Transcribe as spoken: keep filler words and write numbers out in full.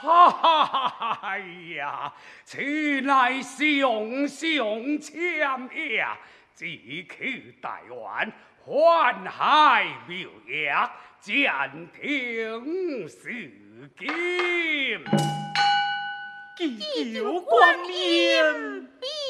哈哈哈哈！哎呀，此乃雄雄强呀！即刻台湾，宦海谬业，监听事件。 祈求光临。